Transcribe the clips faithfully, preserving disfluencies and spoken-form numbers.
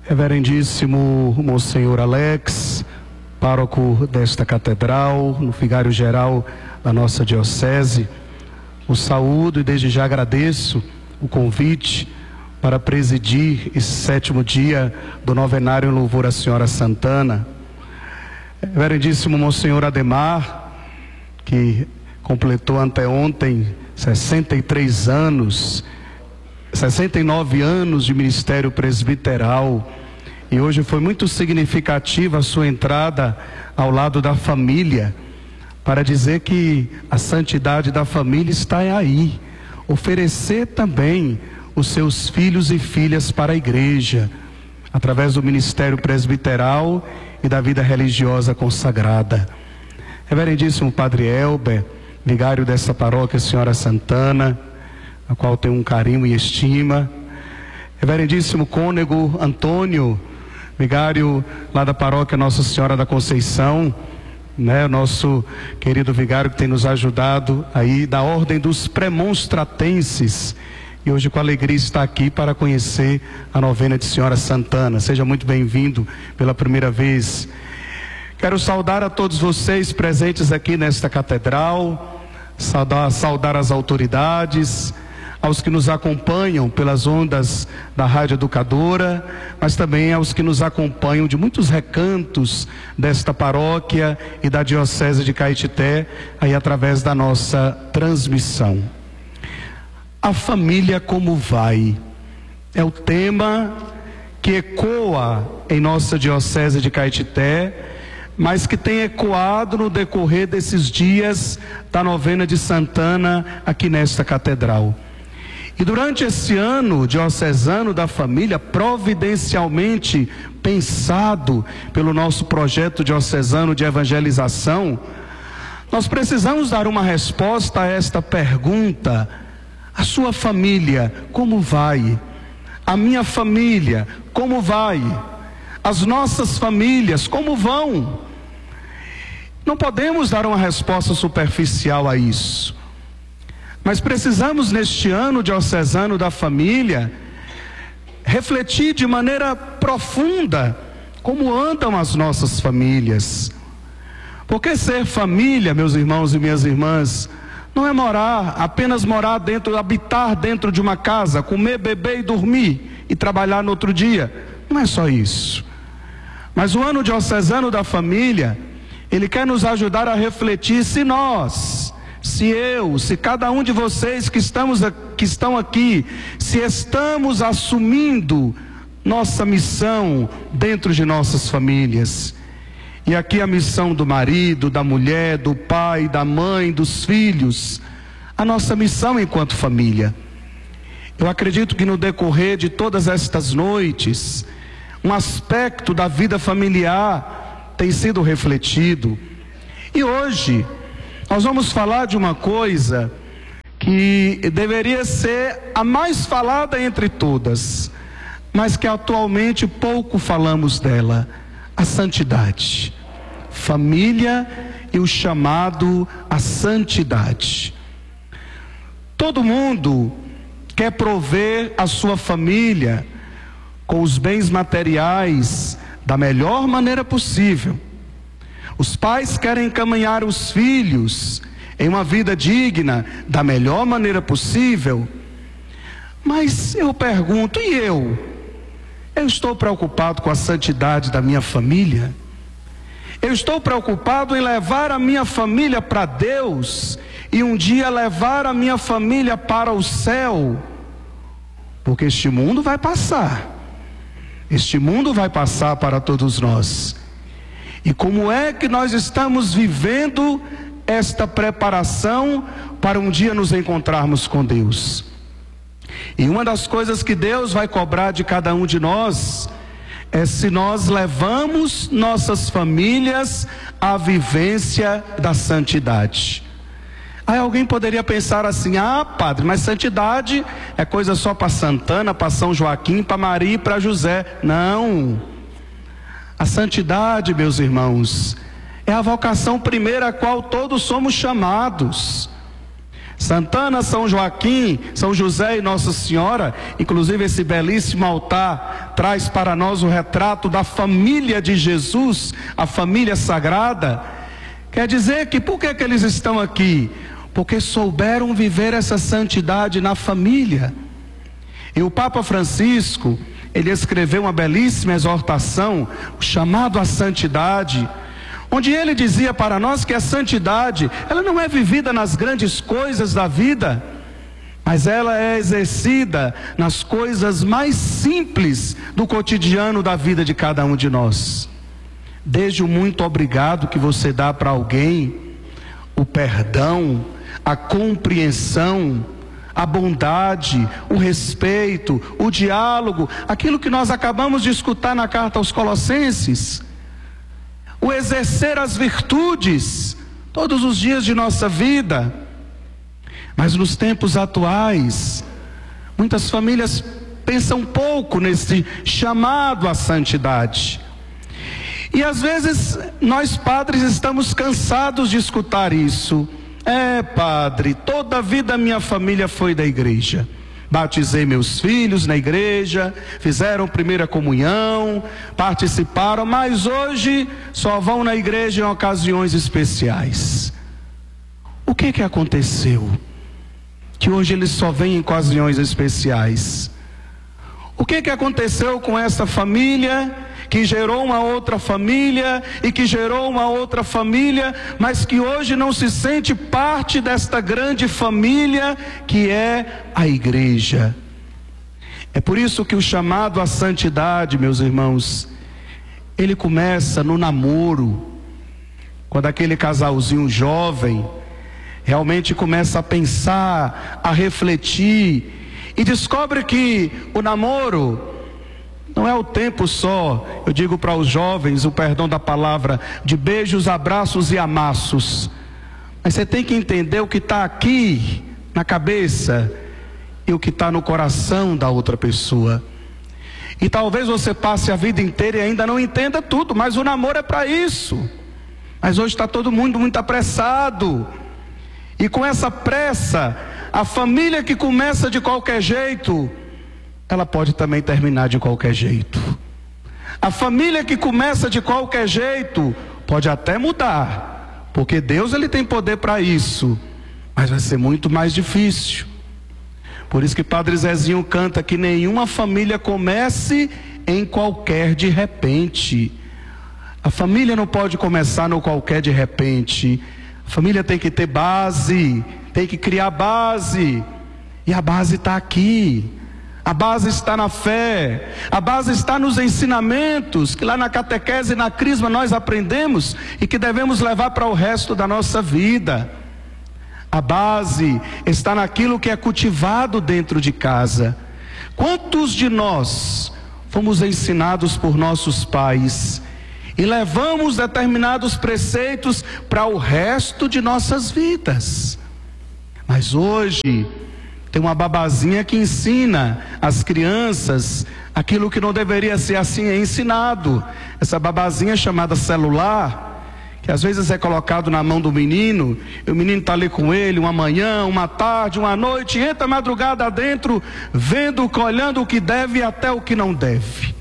Reverendíssimo Monsenhor Alex, pároco desta catedral, no vigário geral da nossa diocese, o saúdo e desde já agradeço o convite para presidir esse sétimo dia do novenário em louvor à Senhora Santana. Reverendíssimo Monsenhor Ademar, que completou anteontem sessenta e três anos, sessenta e nove anos de ministério presbiteral, e hoje foi muito significativa a sua entrada ao lado da família, para dizer que a santidade da família está aí, oferecer também os seus filhos e filhas para a igreja, através do ministério presbiteral e da vida religiosa consagrada. Reverendíssimo Padre Elber, vigário dessa paróquia Senhora Santana, a qual tenho um carinho e estima. Reverendíssimo Cônego Antônio, vigário lá da paróquia Nossa Senhora da Conceição, né, nosso querido vigário que tem nos ajudado aí da ordem dos premonstratenses, e hoje com alegria está aqui para conhecer a novena de Senhora Santana. Seja muito bem-vindo pela primeira vez. Quero saudar a todos vocês presentes aqui nesta catedral, saudar, saudar as autoridades, aos que nos acompanham pelas ondas da Rádio Educadora, mas também aos que nos acompanham de muitos recantos desta paróquia e da Diocese de Caetité, aí através da nossa transmissão. A família como vai? É o tema que ecoa em nossa Diocese de Caetité, mas que tem ecoado no decorrer desses dias da novena de Santana aqui nesta catedral. E durante esse ano diocesano da família, providencialmente pensado pelo nosso projeto diocesano de evangelização, nós precisamos dar uma resposta a esta pergunta: a sua família, como vai? A minha família, como vai? As nossas famílias, como vão? Não podemos dar uma resposta superficial a isso, mas precisamos neste ano diocesano da família refletir de maneira profunda como andam as nossas famílias. Porque ser família, meus irmãos e minhas irmãs, não é morar, apenas morar dentro, habitar dentro de uma casa, comer, beber e dormir e trabalhar no outro dia. Não é só isso. Mas o ano diocesano da família, ele quer nos ajudar a refletir se nós, se eu, se cada um de vocês que, estamos, que estão aqui, se estamos assumindo nossa missão dentro de nossas famílias. E aqui a missão do marido, da mulher, do pai, da mãe, dos filhos, a nossa missão enquanto família. Eu acredito que no decorrer de todas estas noites, um aspecto da vida familiar tem sido refletido. E hoje nós vamos falar de uma coisa que deveria ser a mais falada entre todas, mas que atualmente pouco falamos dela: a santidade. Família e o chamado à santidade. Todo mundo quer prover a sua família com os bens materiais da melhor maneira possível. Os pais querem encaminhar os filhos em uma vida digna da melhor maneira possível. Mas eu pergunto, e eu? Eu estou preocupado com a santidade da minha família? Eu estou preocupado em levar a minha família para Deus e um dia levar a minha família para o céu? Porque este mundo vai passar. Este mundo vai passar para todos nós. E como é que nós estamos vivendo esta preparação para um dia nos encontrarmos com Deus? E uma das coisas que Deus vai cobrar de cada um de nós é se nós levamos nossas famílias à vivência da santidade. Aí alguém poderia pensar assim: ah, padre, mas santidade é coisa só para Santana, para São Joaquim, para Maria e para José. Não. A santidade, meus irmãos, é a vocação primeira a qual todos somos chamados. Santana, São Joaquim, São José e Nossa Senhora. Inclusive esse belíssimo altar traz para nós o retrato da família de Jesus, a família sagrada. Quer dizer que por que que eles estão aqui? Porque souberam viver essa santidade na família. E o Papa Francisco, ele escreveu uma belíssima exortação, o chamado à santidade, onde ele dizia para nós que a santidade, ela não é vivida nas grandes coisas da vida, mas ela é exercida nas coisas mais simples do cotidiano da vida de cada um de nós. Desde o muito obrigado que você dá para alguém, o perdão, a compreensão, a bondade, o respeito, o diálogo, aquilo que nós acabamos de escutar na carta aos Colossenses, o exercer as virtudes todos os dias de nossa vida. Mas nos tempos atuais, muitas famílias pensam pouco nesse chamado à santidade. E às vezes nós padres estamos cansados de escutar isso. É, padre, toda a vida minha família foi da igreja. Batizei meus filhos na igreja, fizeram primeira comunhão, participaram, mas hoje só vão na igreja em ocasiões especiais. O que que aconteceu? Que hoje eles só vêm em ocasiões especiais. O que que aconteceu com essa família que gerou uma outra família e que gerou uma outra família, mas que hoje não se sente parte desta grande família que é a igreja? É por isso que o chamado à santidade, meus irmãos, ele começa no namoro, quando aquele casalzinho jovem realmente começa a pensar, a refletir e descobre que o namoro não é o tempo só, eu digo para os jovens, o perdão da palavra, de beijos, abraços e amassos. Mas você tem que entender o que está aqui na cabeça e o que está no coração da outra pessoa. E talvez você passe a vida inteira e ainda não entenda tudo, mas o namoro é para isso. Mas hoje está todo mundo muito apressado. E com essa pressa, a família que começa de qualquer jeito, ela pode também terminar de qualquer jeito. A família que começa de qualquer jeito pode até mudar, porque Deus ele tem poder para isso, mas vai ser muito mais difícil. Por isso que Padre Zezinho canta que nenhuma família comece em qualquer de repente. A família não pode começar no qualquer de repente. A família tem que ter base, tem que criar base, e a base está aqui. A base está na fé, a base está nos ensinamentos que lá na catequese e na crisma nós aprendemos e que devemos levar para o resto da nossa vida. A base está naquilo que é cultivado dentro de casa. Quantos de nós fomos ensinados por nossos pais e levamos determinados preceitos para o resto de nossas vidas? Mas hoje tem uma babazinha que ensina as crianças aquilo que não deveria ser assim ensinado. Essa babazinha chamada celular, que às vezes é colocado na mão do menino, e o menino está ali com ele uma manhã, uma tarde, uma noite, entra madrugada dentro, vendo, olhando o que deve e até o que não deve.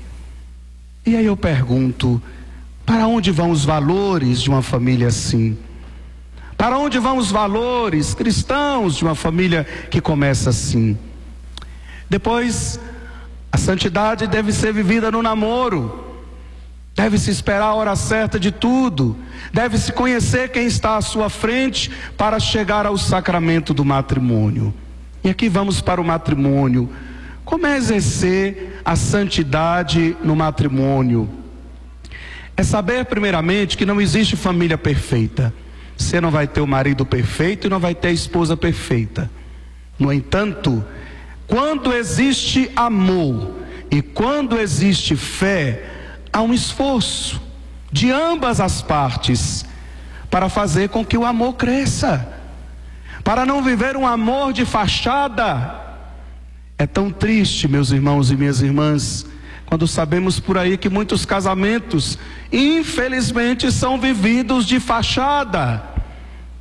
E aí eu pergunto, para onde vão os valores de uma família assim? Para onde vão os valores cristãos de uma família que começa assim? Depois, a santidade deve ser vivida no namoro. Deve-se esperar a hora certa de tudo. Deve-se conhecer quem está à sua frente para chegar ao sacramento do matrimônio. E aqui vamos para o matrimônio. Como é exercer a santidade no matrimônio? É saber primeiramente que não existe família perfeita. Você não vai ter o marido perfeito e não vai ter a esposa perfeita. No entanto, quando existe amor e quando existe fé, há um esforço de ambas as partes para fazer com que o amor cresça, para não viver um amor de fachada. É tão triste, meus irmãos e minhas irmãs, quando sabemos por aí que muitos casamentos, infelizmente, são vividos de fachada.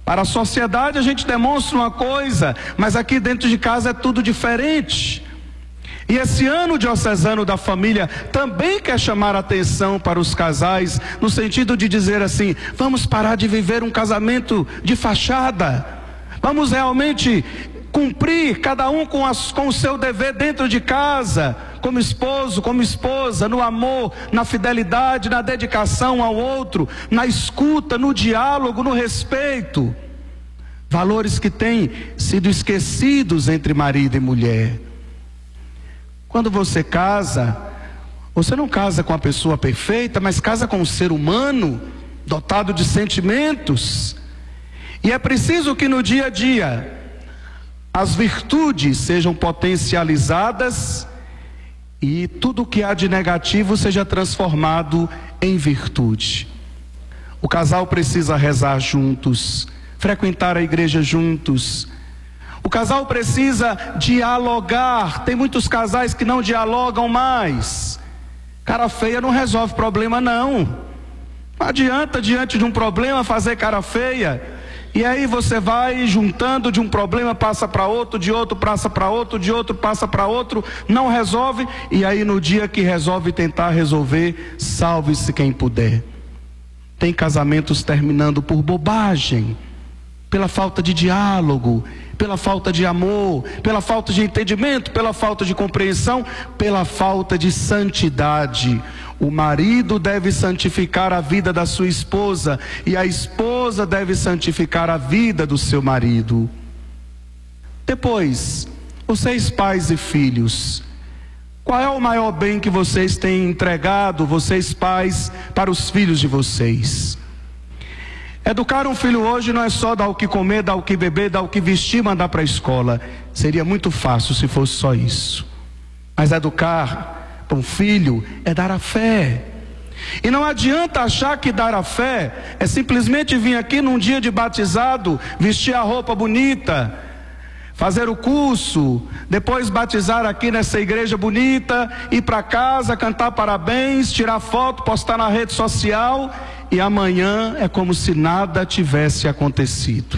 Para a sociedade a gente demonstra uma coisa, mas aqui dentro de casa é tudo diferente. E esse ano diocesano da família também quer chamar a atenção para os casais, no sentido de dizer assim: vamos parar de viver um casamento de fachada, vamos realmente cumprir cada um com, as, com o seu dever dentro de casa, como esposo, como esposa, no amor, na fidelidade, na dedicação ao outro, na escuta, no diálogo, no respeito. Valores que têm sido esquecidos entre marido e mulher. Quando você casa, você não casa com a pessoa perfeita, mas casa com um ser humano, dotado de sentimentos. E é preciso que no dia a dia as virtudes sejam potencializadas e tudo que há de negativo seja transformado em virtude. O casal precisa rezar juntos, frequentar a igreja juntos. O casal precisa dialogar. Tem muitos casais que não dialogam mais. Cara feia não resolve problema não. Não adianta diante de um problema fazer cara feia. E aí você vai juntando, de um problema passa para outro, de outro passa para outro, de outro passa para outro, não resolve, e aí no dia que resolve tentar resolver, salve-se quem puder. Tem casamentos terminando por bobagem, pela falta de diálogo, pela falta de amor, pela falta de entendimento, pela falta de compreensão, pela falta de santidade. O marido deve santificar a vida da sua esposa e a esposa deve santificar a vida do seu marido. Depois, vocês pais e filhos, qual é o maior bem que vocês têm entregado, vocês pais, para os filhos de vocês? Educar um filho hoje não é só dar o que comer, dar o que beber, dar o que vestir, mandar para a escola. Seria muito fácil se fosse só isso. Mas educar um filho é dar a fé. E não adianta achar que dar a fé é simplesmente vir aqui num dia de batizado, vestir a roupa bonita, fazer o curso, depois batizar aqui nessa igreja bonita, ir para casa, cantar parabéns, tirar foto, postar na rede social, e amanhã é como se nada tivesse acontecido.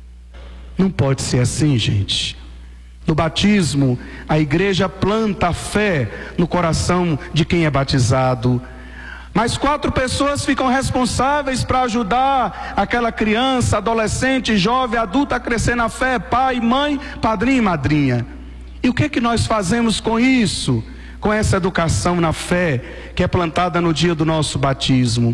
Não pode ser assim, gente. No batismo, a igreja planta a fé no coração de quem é batizado. Mas quatro pessoas ficam responsáveis para ajudar aquela criança, adolescente, jovem, adulta a crescer na fé: pai, mãe, padrinho e madrinha. E o que que nós fazemos com isso? Com essa educação na fé que é plantada no dia do nosso batismo.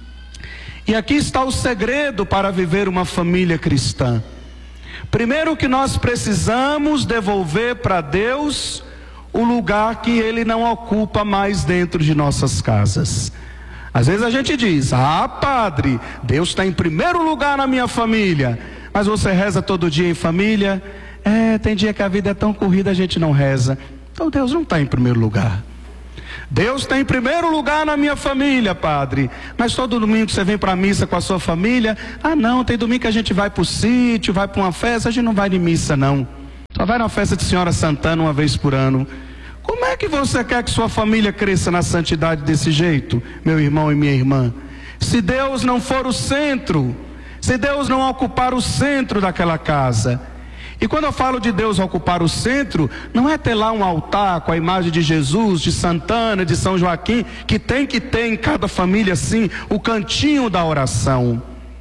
E aqui está o segredo para viver uma família cristã. Primeiro, que nós precisamos devolver para Deus o lugar que Ele não ocupa mais dentro de nossas casas. Às vezes a gente diz: ah, padre, Deus está em primeiro lugar na minha família. Mas você reza todo dia em família? É, tem dia que a vida é tão corrida, a gente não reza. Então Deus não está em primeiro lugar. Deus está em primeiro lugar na minha família, padre. Mas todo domingo você vem para a missa com a sua família? Ah não, tem domingo que a gente vai para o sítio, vai para uma festa, a gente não vai de missa não. Só vai na festa de Senhora Santana uma vez por ano. Como é que você quer que sua família cresça na santidade desse jeito, meu irmão e minha irmã? Se Deus não for o centro, se Deus não ocupar o centro daquela casa. E quando eu falo de Deus ocupar o centro, não é ter lá um altar com a imagem de Jesus, de Santana, de São Joaquim, que tem que ter em cada família sim o cantinho da oração.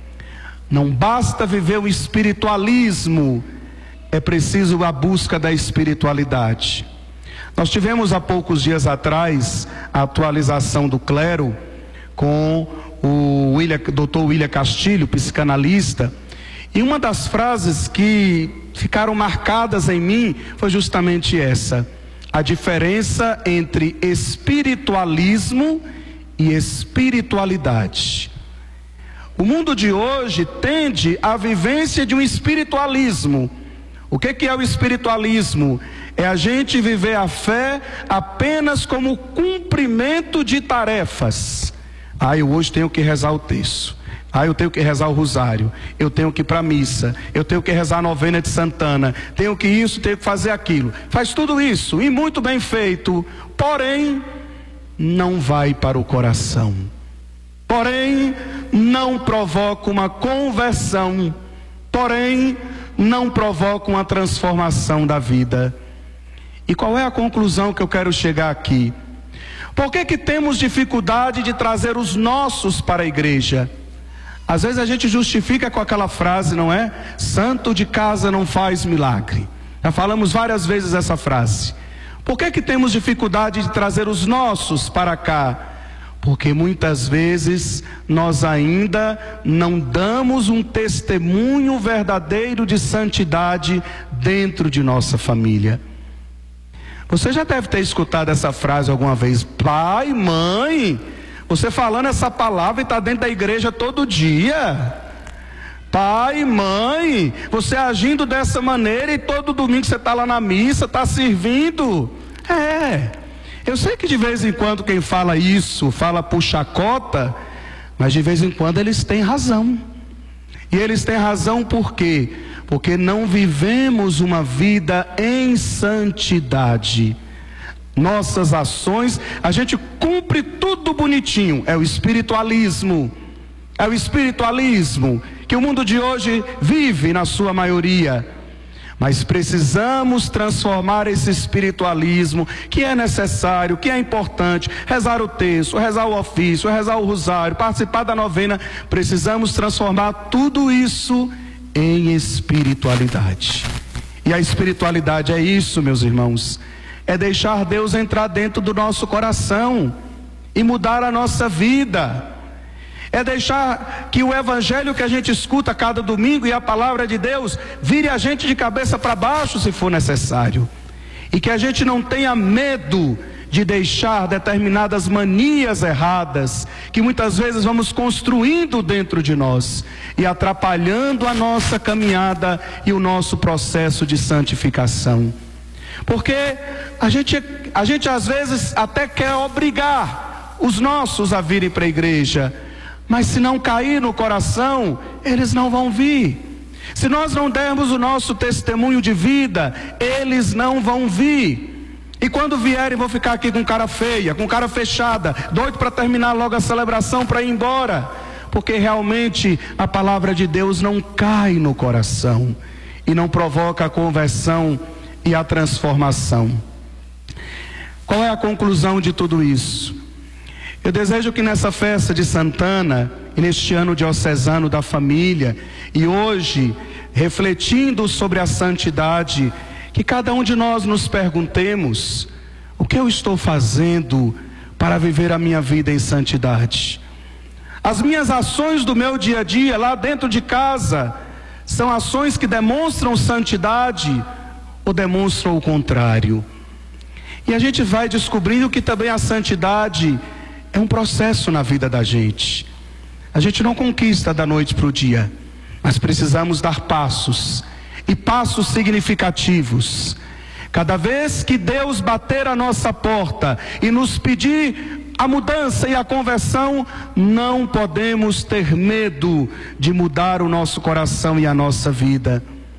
Não basta viver o espiritualismo, é preciso a busca da espiritualidade. Nós tivemos há poucos dias atrás a atualização do clero com o William, doutor William Castilho, psicanalista. E uma das frases que ficaram marcadas em mim foi justamente essa: a diferença entre espiritualismo e espiritualidade. O mundo de hoje tende à vivência de um espiritualismo. O que que é o espiritualismo? É a gente viver a fé apenas como cumprimento de tarefas. Ah, eu hoje tenho que rezar o terço. Ah, eu tenho que rezar o rosário, eu tenho que ir para a missa, eu tenho que rezar a novena de Santana, tenho que isso, tenho que fazer aquilo. Faz tudo isso, e muito bem feito, porém, não vai para o coração. Porém, não provoca uma conversão porém não provocam a transformação da vida. E qual é a conclusão que eu quero chegar aqui? Por que que temos dificuldade de trazer os nossos para a igreja? Às vezes a gente justifica com aquela frase, não é? Santo de casa não faz milagre. Já falamos várias vezes essa frase. Por que que temos dificuldade de trazer os nossos para cá? Porque muitas vezes nós ainda não damos um testemunho verdadeiro de santidade dentro de nossa família. Você já deve ter escutado essa frase alguma vez: pai, mãe, você falando essa palavra e está dentro da igreja todo dia. Pai, mãe, você agindo dessa maneira e todo domingo você está lá na missa, está servindo. É, eu sei que de vez em quando quem fala isso, fala por chacota, mas de vez em quando eles têm razão. E eles têm razão por quê? Porque não vivemos uma vida em santidade. Nossas ações, a gente cumpre tudo bonitinho. É o espiritualismo. É o espiritualismo que o mundo de hoje vive na sua maioria. Mas precisamos transformar esse espiritualismo, que é necessário, que é importante, rezar o texto, rezar o ofício, rezar o rosário, participar da novena. Precisamos transformar tudo isso em espiritualidade. E a espiritualidade é isso, meus irmãos, é deixar Deus entrar dentro do nosso coração e mudar a nossa vida. É deixar que o evangelho que a gente escuta cada domingo e a palavra de Deus vire a gente de cabeça para baixo se for necessário. E que a gente não tenha medo de deixar determinadas manias erradas que muitas vezes vamos construindo dentro de nós e atrapalhando a nossa caminhada e o nosso processo de santificação. Porque a gente, a gente às vezes até quer obrigar os nossos a virem para a igreja, mas se não cair no coração, eles não vão vir. Se nós não dermos o nosso testemunho de vida, eles não vão vir. E quando vierem, vão ficar aqui com cara feia, com cara fechada, doido para terminar logo a celebração para ir embora. Porque realmente a palavra de Deus não cai no coração e não provoca a conversão e a transformação. Qual é a conclusão de tudo isso? Eu desejo que nessa festa de Santana, e neste ano diocesano da família, e hoje, refletindo sobre a santidade, que cada um de nós nos perguntemos: o que eu estou fazendo para viver a minha vida em santidade? As minhas ações do meu dia a dia, lá dentro de casa, são ações que demonstram santidade ou demonstram o contrário? E a gente vai descobrindo que também a santidade é um processo na vida da gente. A gente não conquista da noite para o dia, mas precisamos dar passos, e passos significativos. Cada vez que Deus bater a nossa porta e nos pedir a mudança e a conversão, não podemos ter medo de mudar o nosso coração e a nossa vida.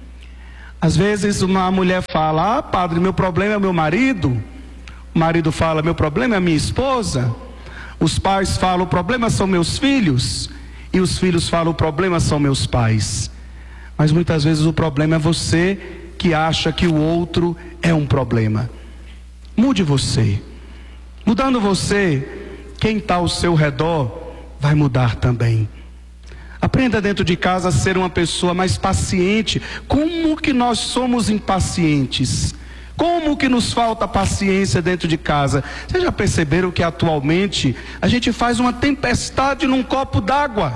Às vezes uma mulher fala: ah, padre, meu problema é o meu marido. O marido fala: meu problema é a minha esposa. Os pais falam: o problema são meus filhos. E os filhos falam: o problema são meus pais. Mas muitas vezes o problema é você que acha que o outro é um problema. Mude você. Mudando você, quem está ao seu redor vai mudar também. Aprenda dentro de casa a ser uma pessoa mais paciente. Como que nós somos impacientes? Como que nos falta paciência dentro de casa? Vocês já perceberam que atualmente a gente faz uma tempestade num copo d'água?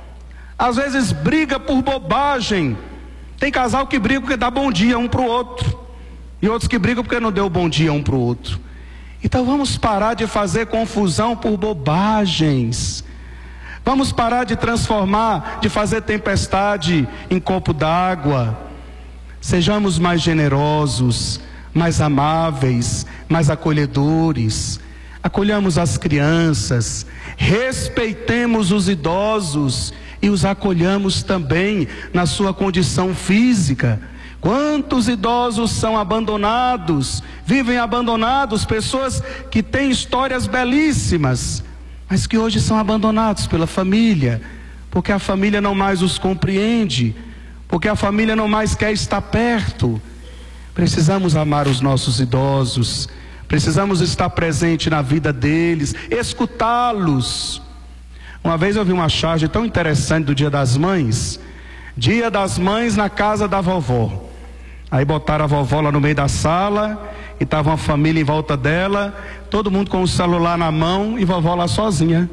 Às vezes briga por bobagem. Tem casal que briga porque dá bom dia um para o outro, e outros que brigam porque não deu bom dia um para o outro. Então vamos parar de fazer confusão por bobagens. Vamos parar de transformar, de fazer tempestade em copo d'água. Sejamos mais generosos, mais amáveis, mais acolhedores. Acolhamos as crianças, respeitemos os idosos e os acolhamos também na sua condição física. Quantos idosos são abandonados, vivem abandonados, pessoas que têm histórias belíssimas, mas que hoje são abandonados pela família, porque a família não mais os compreende, porque a família não mais quer estar perto. Precisamos amar os nossos idosos, precisamos estar presente na vida deles, escutá-los. Uma vez eu vi uma charge tão interessante do Dia das Mães, Dia das Mães na casa da vovó. Aí botaram a vovó lá no meio da sala, e estava uma família em volta dela, todo mundo com o celular na mão e vovó lá sozinha.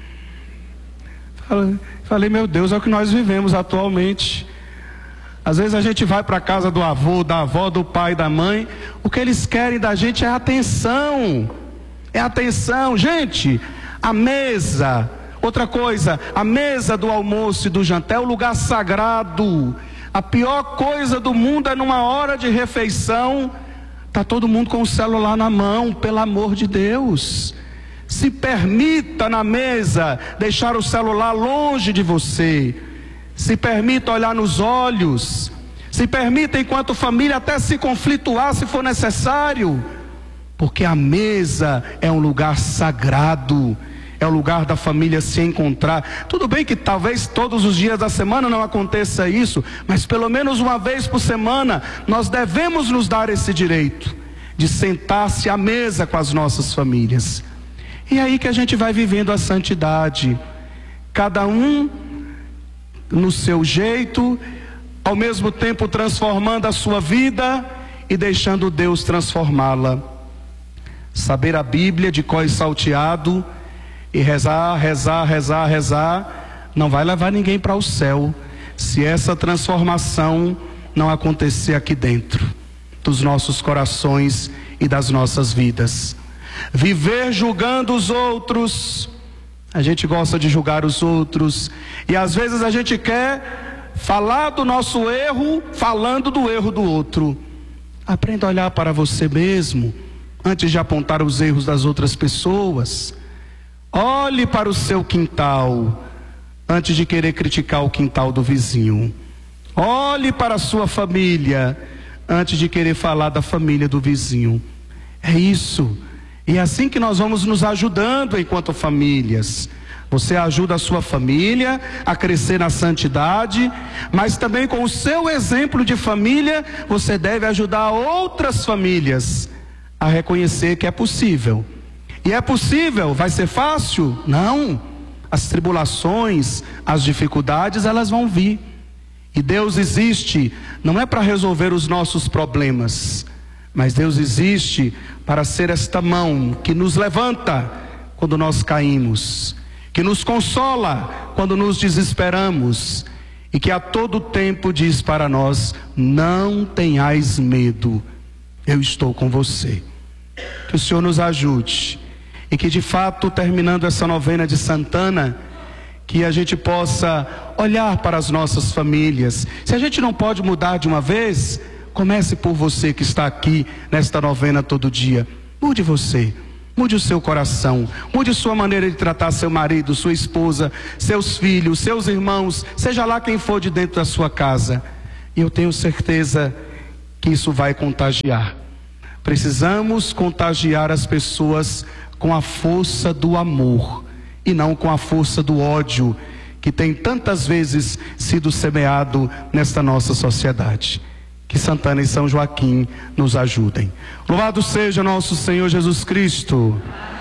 Falei, falei, meu Deus, é o que nós vivemos atualmente. Às vezes a gente vai para a casa do avô, da avó, do pai, da mãe, o que eles querem da gente é atenção, é atenção. Gente, a mesa, outra coisa, a mesa do almoço e do jantar é o lugar sagrado. A pior coisa do mundo é numa hora de refeição, está todo mundo com o celular na mão. Pelo amor de Deus, se permita na mesa deixar o celular longe de você. Se permita olhar nos olhos. Se permita, enquanto família, até se conflituar se for necessário. Porque a mesa é um lugar sagrado. É o lugar da família se encontrar. Tudo bem que talvez todos os dias da semana não aconteça isso, mas pelo menos uma vez por semana nós devemos nos dar esse direito de sentar-se à mesa com as nossas famílias. E é aí que a gente vai vivendo a santidade, cada um no seu jeito, ao mesmo tempo transformando a sua vida e deixando Deus transformá-la. Saber a Bíblia de cor e salteado e rezar, rezar, rezar, rezar, não vai levar ninguém para o céu, se essa transformação não acontecer aqui dentro dos nossos corações e das nossas vidas. Viver julgando os outros, a gente gosta de julgar os outros, e às vezes a gente quer falar do nosso erro, falando do erro do outro. Aprenda a olhar para você mesmo, antes de apontar os erros das outras pessoas. Olhe para o seu quintal, antes de querer criticar o quintal do vizinho. Olhe para a sua família, antes de querer falar da família do vizinho. É isso. E é assim que nós vamos nos ajudando enquanto famílias. Você ajuda a sua família a crescer na santidade, mas também com o seu exemplo de família, você deve ajudar outras famílias a reconhecer que é possível. E é possível, vai ser fácil? Não. As tribulações, as dificuldades, elas vão vir. E Deus existe, não é para resolver os nossos problemas, mas Deus existe para ser esta mão que nos levanta quando nós caímos, que nos consola quando nos desesperamos, e que a todo tempo diz para nós: não tenhais medo, eu estou com você. Que o Senhor nos ajude, e que de fato, terminando essa novena de Santana, que a gente possa olhar para as nossas famílias. Se a gente não pode mudar de uma vez, comece por você que está aqui nesta novena todo dia. Mude você, mude o seu coração, mude sua maneira de tratar seu marido, sua esposa, seus filhos, seus irmãos, seja lá quem for de dentro da sua casa. E eu tenho certeza que isso vai contagiar. Precisamos contagiar as pessoas com a força do amor e não com a força do ódio, que tem tantas vezes sido semeado nesta nossa sociedade. Que Santana e São Joaquim nos ajudem. Louvado seja nosso Senhor Jesus Cristo.